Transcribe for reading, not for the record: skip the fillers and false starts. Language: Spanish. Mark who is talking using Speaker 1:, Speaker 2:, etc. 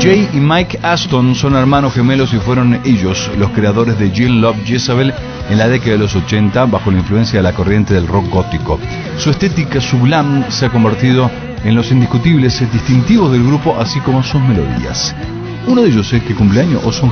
Speaker 1: Jay y Mike Aston son hermanos gemelos y fueron ellos los creadores de Gin Love Jezebel en la década de los 80 bajo la influencia de la corriente del rock gótico. Su estética sublime se ha convertido en los indiscutibles distintivos del grupo, así como sus melodías. Uno de ellos es que cumpleaños Ozone